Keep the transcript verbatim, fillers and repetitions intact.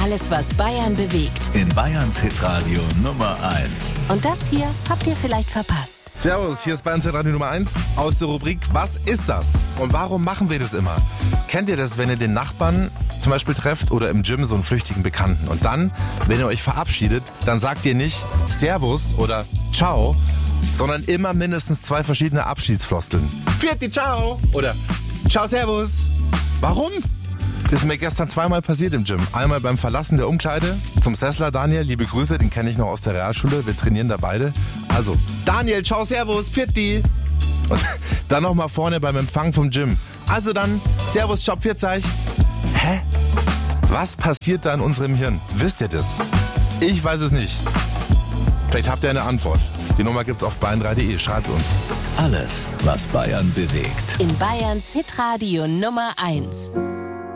Alles, was Bayern bewegt. In Bayerns Hitradio Nummer eins. Und das hier habt ihr vielleicht verpasst. Servus, hier ist Bayerns Hitradio Nummer eins aus der Rubrik Was ist das? Und warum machen wir das immer? Kennt ihr das, wenn ihr den Nachbarn zum Beispiel trefft oder im Gym so einen flüchtigen Bekannten? Und dann, wenn ihr euch verabschiedet, dann sagt ihr nicht Servus oder Ciao, sondern immer mindestens zwei verschiedene Abschiedsfloskeln. Vierte Ciao oder Ciao Servus. Warum? Das ist mir gestern zweimal passiert im Gym. Einmal beim Verlassen der Umkleide zum Sessler Daniel. Liebe Grüße, den kenne ich noch aus der Realschule. Wir trainieren da beide. Also, Daniel, ciao, servus, Pitti. Und dann nochmal vorne beim Empfang vom Gym. Also dann, servus, ciao, Pfirzeich. Hä? Was passiert da in unserem Hirn? Wisst ihr das? Ich weiß es nicht. Vielleicht habt ihr eine Antwort. Die Nummer gibt's auf bayern drei punkt de. Schreibt uns. Alles, was Bayern bewegt. In Bayerns Hitradio Nummer eins.